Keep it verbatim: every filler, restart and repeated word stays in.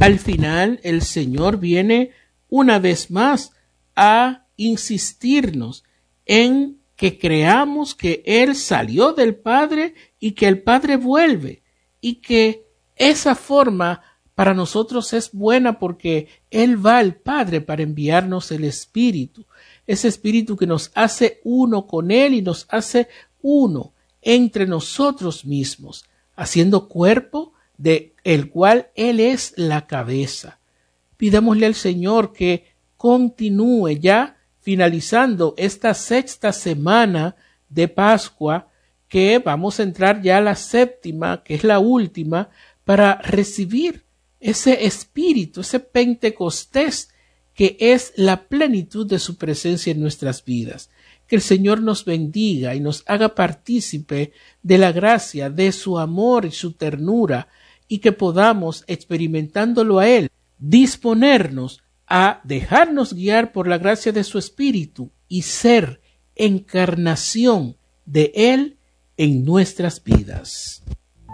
Al final, el Señor viene una vez más a insistirnos en que creamos que Él salió del Padre y que el Padre vuelve, y que esa forma para nosotros es buena porque Él va al Padre para enviarnos el Espíritu, ese Espíritu que nos hace uno con Él y nos hace uno entre nosotros mismos, haciendo cuerpo de el cual Él es la cabeza. Pidámosle al Señor que continúe ya finalizando esta sexta semana de Pascua, que vamos a entrar ya a la séptima, que es la última, para recibir ese espíritu, ese Pentecostés, que es la plenitud de su presencia en nuestras vidas. Que el Señor nos bendiga y nos haga partícipe de la gracia, de su amor y su ternura, y que podamos, experimentándolo a Él, disponernos a dejarnos guiar por la gracia de su Espíritu y ser encarnación de Él en nuestras vidas.